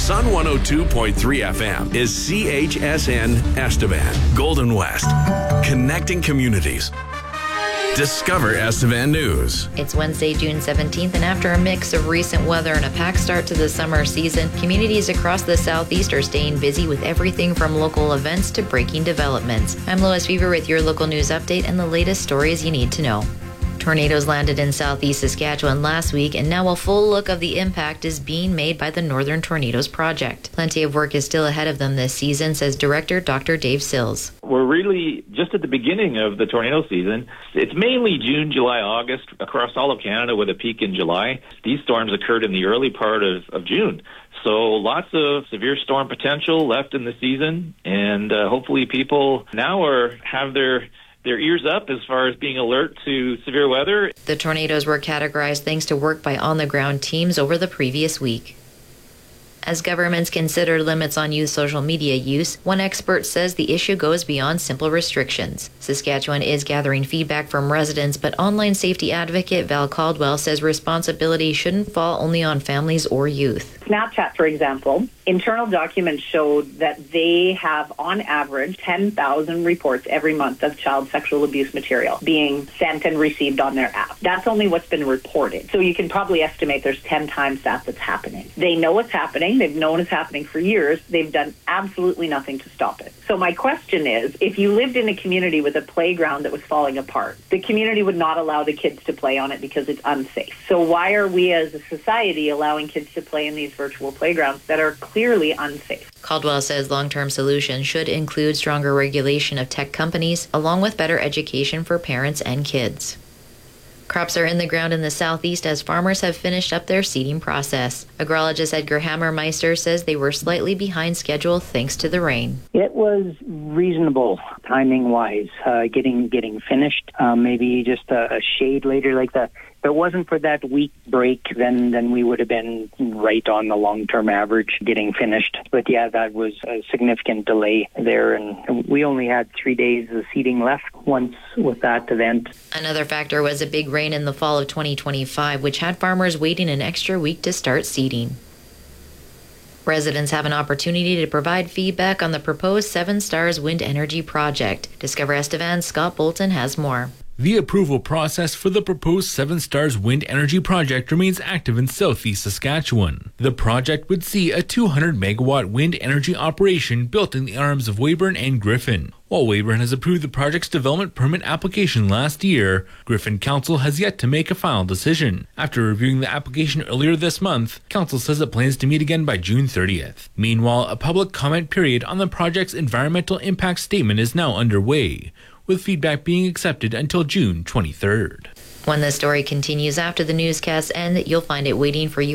Sun 102.3 FM is CHSN Estevan, Golden West, connecting communities. Discover Estevan News. It's Wednesday, June 17th, and after a mix of recent weather and a packed start to the summer season, communities across the Southeast are staying busy with everything from local events to breaking developments. I'm Lois Weaver with your local news update and the latest stories you need to know. Tornadoes landed in southeast Saskatchewan last week, and now a full look of the impact is being made by the Northern Tornadoes Project. Plenty of work is still ahead of them this season, says Director Dr. Dave Sills. We're really just at the beginning of the tornado season. It's mainly June, July, August across all of Canada with a peak in July. These storms occurred in the early part of June. So lots of severe storm potential left in the season, and hopefully people now have their ears up as far as being alert to severe weather. The tornadoes were categorized thanks to work by on-the-ground teams over the previous week. As governments consider limits on youth social media use, one expert says the issue goes beyond simple restrictions. Saskatchewan is gathering feedback from residents, but online safety advocate Val Caldwell says responsibility shouldn't fall only on families or youth. Snapchat, for example, internal documents showed that they have, on average, 10,000 reports every month of child sexual abuse material being sent and received on their app. That's only what's been reported. So you can probably estimate there's 10 times that's happening. They know what's happening. They've known it's happening for years. They've done absolutely nothing to stop it. So my question is, if you lived in a community with a playground that was falling apart, the community would not allow the kids to play on it because it's unsafe. So why are we as a society allowing kids to play in these virtual playgrounds that are clearly unsafe? Caldwell says long-term solutions should include stronger regulation of tech companies, along with better education for parents and kids. Crops are in the ground in the southeast as farmers have finished up their seeding process. Agrologist Edgar Hammermeister says they were slightly behind schedule thanks to the rain. It was reasonable timing-wise, getting finished. Maybe just a shade later like that. If it wasn't for that week break, then we would have been right on the long-term average getting finished. But yeah, that was a significant delay there, and we only had 3 days of seeding left once with that event. Another factor was a big rain in the fall of 2025, which had farmers waiting an extra week to start seeding. Residents have an opportunity to provide feedback on the proposed Seven Stars Wind Energy Project. Discover Estevan's Scott Bolton has more. The approval process for the proposed Seven Stars Wind Energy Project remains active in southeast Saskatchewan. The project would see a 200-megawatt wind energy operation built in the arms of Weyburn and Griffin. While Weyburn has approved the project's development permit application last year, Griffin Council has yet to make a final decision. After reviewing the application earlier this month, Council says it plans to meet again by June 30th. Meanwhile, a public comment period on the project's environmental impact statement is now underway, with feedback being accepted until June 23rd. When the story continues after the newscasts end, you'll find it waiting for you